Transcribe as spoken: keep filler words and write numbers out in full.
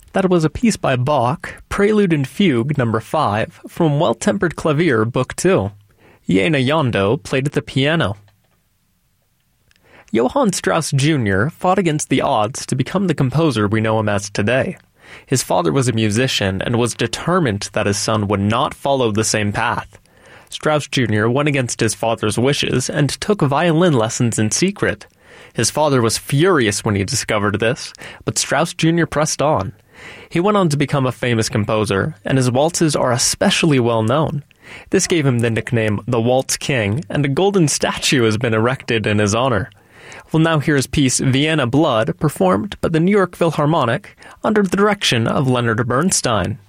That was a piece by Bach, Prelude and Fugue number five, from Well-Tempered Clavier, Book two. Jena Jondo played at the piano. Johann Strauss Junior fought against the odds to become the composer we know him as today. His father was a musician and was determined that his son would not follow the same path. Strauss Junior went against his father's wishes and took violin lessons in secret. His father was furious when he discovered this, but Strauss Junior pressed on. He went on to become a famous composer, and his waltzes are especially well known. This gave him the nickname the Waltz King, and a golden statue has been erected in his honor. We'll now hear his piece Vienna Blood, performed by the New York Philharmonic under the direction of Leonard Bernstein.